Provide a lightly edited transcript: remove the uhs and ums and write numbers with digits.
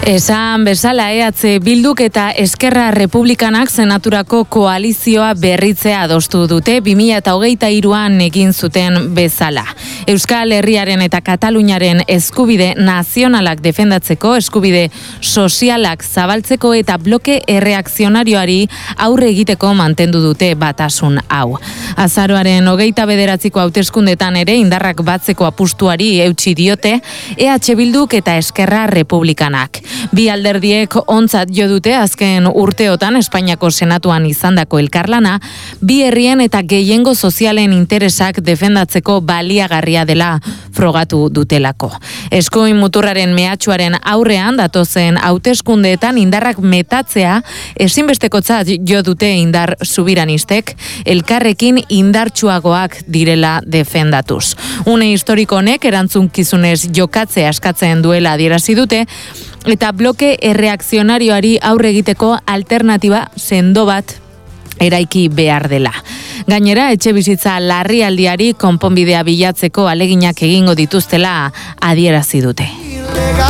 Esan bezala EH Bilduk eta Eskerra Republikanak senaturako koalizioa berritzea adostu dute 2023an egin zuten bezala. Euskal Herriaren eta Kataluniaren eskubide nazionalak defendatzeko, eskubide sozialak zabaltzeko eta bloke erreakzionarioari aurre egiteko mantendu dute batasun hau. Azaroaren 29ko hauteskundetan ere indarrak batzeko apustuari eutsi diote EH Bilduk eta Eskerra Republikanak. Bi alderdiek ontzat jo dute azken urteotan Espainiako Senatuan izandako elkarlana, bi herrien eta gehiengo sozialen interesak defendatzeko baliagarria dela frogatu dutelako. Eskuin muturraren mehatxuaren aurrean datozen hauteskundeetan indarrak metatzea ezinbestekotzat jo dute indar subiranistek, elkarrekin indartsuagoak direla defendatuz. Une historiko honek erantzunkizunez jokatzea eskatzen duela adierazi dute, eta bloke erreakzionarioari aurre egiteko alternatiba sendo bat eraiki behar dela. Gainera, etxebizitza larrialdiari konponbidea bilatzeko aleginak egingo dituztela adierazi dute.